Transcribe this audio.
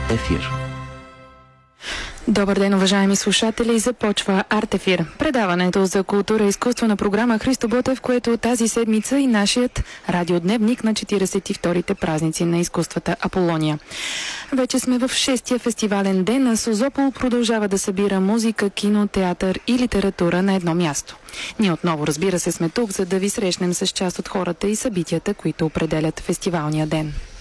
Ефир. Добър ден, уважаеми слушатели! Започва Арт-ефир. Предаването за култура и изкуство на програма Христо Ботев, което тази седмица и нашият радиодневник на 42-те празници на изкуствата Аполония. Вече сме в 6-тия фестивален ден, а Созопол продължава да събира музика, кино, театър и литература на едно място. Ние отново, разбира се, сме тук, за да ви срещнем с част от хората и събитията, които определят фестивалния ден.